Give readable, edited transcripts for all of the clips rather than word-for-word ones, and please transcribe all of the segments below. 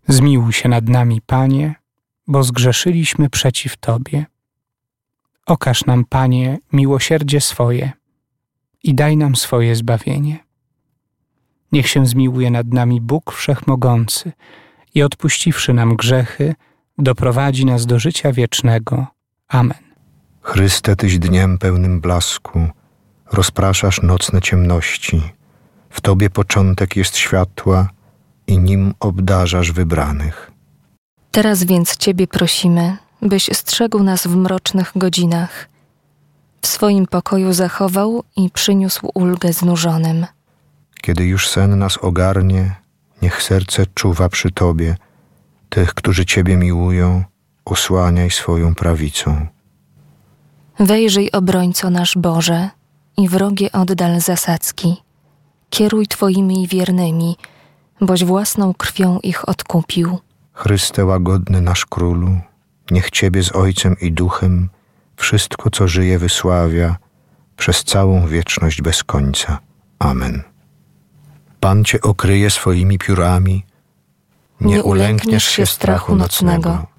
Zmiłuj się nad nami, Panie, bo zgrzeszyliśmy przeciw Tobie. Okaż nam, Panie, miłosierdzie swoje i daj nam swoje zbawienie. Niech się zmiłuje nad nami Bóg Wszechmogący i odpuściwszy nam grzechy, doprowadzi nas do życia wiecznego. Amen. Chryste, Tyś dniem pełnym blasku, rozpraszasz nocne ciemności. W Tobie początek jest światła i nim obdarzasz wybranych. Teraz więc Ciebie prosimy, byś strzegł nas w mrocznych godzinach, w swoim pokoju zachował i przyniósł ulgę znużonym. Kiedy już sen nas ogarnie, niech serce czuwa przy Tobie. Tych, którzy Ciebie miłują, osłaniaj swoją prawicą. Wejrzyj, obrońco nasz Boże, i wrogie oddal zasadzki. Kieruj Twoimi wiernymi, boś własną krwią ich odkupił. Chryste łagodny nasz Królu, niech Ciebie z Ojcem i Duchem wszystko, co żyje, wysławia przez całą wieczność bez końca. Amen. Pan Cię okryje swoimi piórami, nie ulękniesz się strachu nocnego.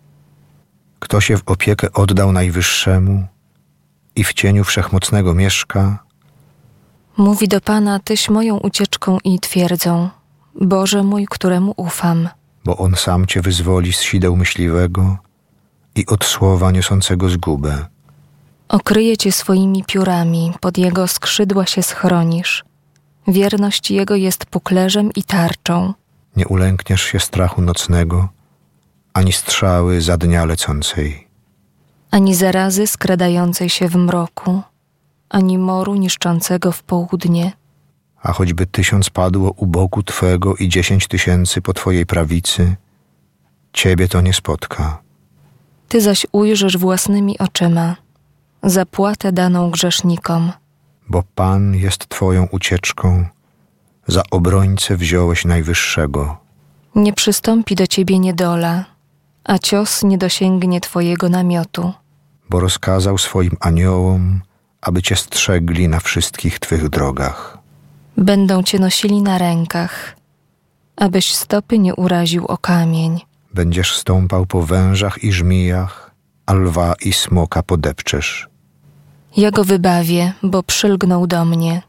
Kto się w opiekę oddał Najwyższemu i w cieniu Wszechmocnego mieszka, mówi do Pana: Tyś moją ucieczką i twierdzą, Boże mój, któremu ufam. bo On sam Cię wyzwoli z sideł myśliwego i od słowa niosącego zgubę. Okryje Cię swoimi piórami, pod Jego skrzydła się schronisz. Wierność Jego jest puklerzem i tarczą. Nie ulękniesz się strachu nocnego, ani strzały za dnia lecącej, Ani zarazy skradającej się w mroku, ani moru niszczącego w południe. a choćby 1000 padło u boku Twego i 10 000 po Twojej prawicy, Ciebie to nie spotka. Ty zaś ujrzysz własnymi oczyma zapłatę daną grzesznikom. Bo Pan jest Twoją ucieczką, za obrońcę wziąłeś Najwyższego. Nie przystąpi do Ciebie niedola, a cios nie dosięgnie Twojego namiotu. Bo rozkazał swoim aniołom, aby Cię strzegli na wszystkich Twych drogach. Będą Cię nosili na rękach, abyś stopy nie uraził o kamień. Będziesz stąpał po wężach i żmijach, a lwa i smoka podepczesz. Ja go wybawię, bo przylgnął do mnie.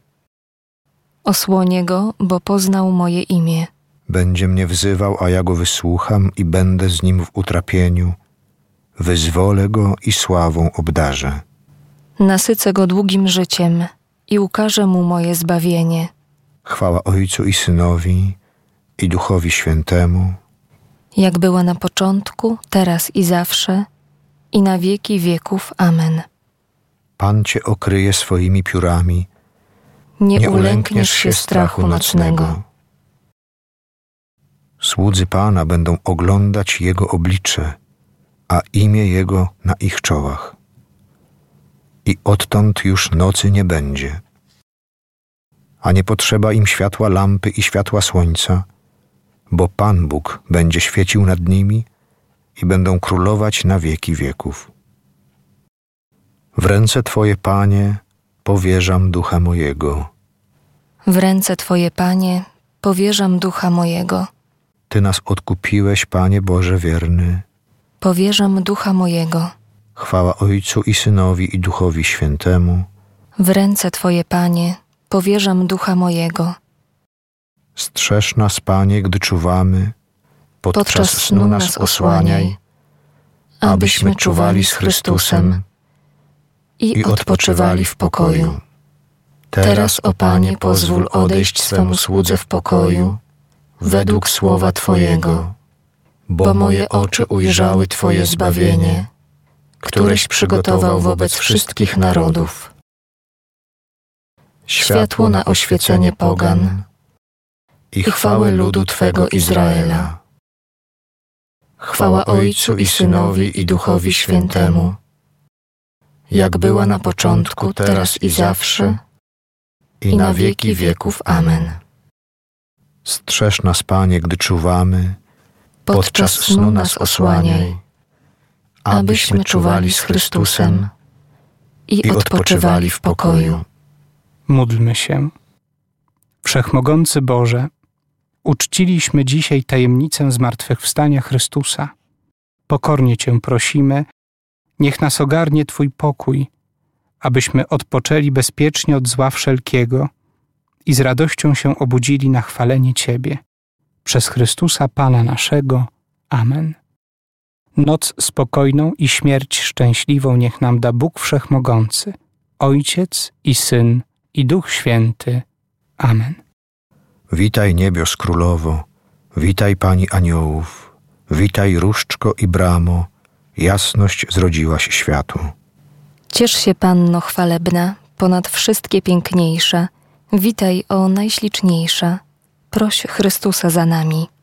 Osłonię go, bo poznał moje imię. Będzie mnie wzywał, a ja go wysłucham i będę z nim w utrapieniu. Wyzwolę go i sławą obdarzę. Nasycę go długim życiem i ukażę mu moje zbawienie. Chwała Ojcu i Synowi, i Duchowi Świętemu, Jak była na początku, teraz i zawsze, i na wieki wieków. Amen. Pan Cię okryje swoimi piórami, Nie ulękniesz się strachu nocnego. Słudzy Pana będą oglądać Jego oblicze, a imię Jego na ich czołach. I odtąd już nocy nie będzie, a nie potrzeba im światła lampy i światła słońca, bo Pan Bóg będzie świecił nad nimi i będą królować na wieki wieków. W ręce Twoje, Panie, powierzam ducha mojego. W ręce Twoje, Panie, powierzam ducha mojego. Ty nas odkupiłeś, Panie Boże wierny. Powierzam ducha mojego. Chwała Ojcu i Synowi i Duchowi Świętemu. W ręce Twoje, Panie, powierzam ducha mojego. Strzeż nas, Panie, gdy czuwamy. Podczas snu nas osłaniaj, abyśmy czuwali z Chrystusem i odpoczywali w pokoju. Teraz, o Panie, pozwól odejść swemu słudze w pokoju, według słowa Twojego, bo moje oczy ujrzały Twoje zbawienie, któreś przygotował wobec wszystkich narodów. Światło na oświecenie pogan i chwałę ludu Twego Izraela. Chwała Ojcu i Synowi i Duchowi Świętemu, jak była na początku, teraz i zawsze, i na wieki wieków. Amen. Strzeż nas, Panie, gdy czuwamy, podczas snu nas osłaniaj, abyśmy czuwali z Chrystusem i odpoczywali w pokoju. Módlmy się. Wszechmogący Boże, uczciliśmy dzisiaj tajemnicę zmartwychwstania Chrystusa. Pokornie Cię prosimy, niech nas ogarnie Twój pokój, abyśmy odpoczęli bezpiecznie od zła wszelkiego i z radością się obudzili na chwalenie Ciebie. Przez Chrystusa Pana naszego. Amen. Noc spokojną i śmierć szczęśliwą niech nam da Bóg Wszechmogący, Ojciec i Syn i Duch Święty. Amen. Witaj niebios królowo, witaj Pani aniołów, witaj różdżko i bramo, jasność zrodziłaś światu. Ciesz się, Panno chwalebna, ponad wszystkie piękniejsza, witaj, o najśliczniejsza, proś Chrystusa za nami.